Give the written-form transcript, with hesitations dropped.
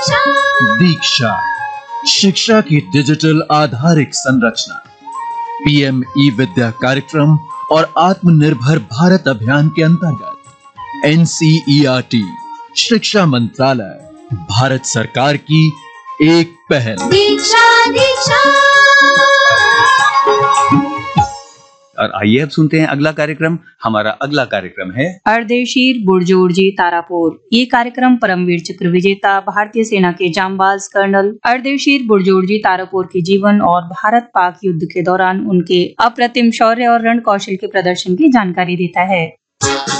दीक्षा शिक्षा की डिजिटल आधारित संरचना, पीएम ई विद्या कार्यक्रम और आत्मनिर्भर भारत अभियान के अंतर्गत एनसीईआरटी शिक्षा मंत्रालय भारत सरकार की एक पहल। दीक्षा दीक्षा। और आइए अब सुनते हैं अगला कार्यक्रम। हमारा अगला कार्यक्रम है अर्देशीर बुर्जोर्जी तारापुर। ये कार्यक्रम परमवीर चक्र विजेता भारतीय सेना के जांबाज कर्नल अर्देशीर बुर्जोर्जी तारापुर के जीवन और भारत पाक युद्ध के दौरान उनके अप्रतिम शौर्य और रण कौशल के प्रदर्शन की जानकारी देता है।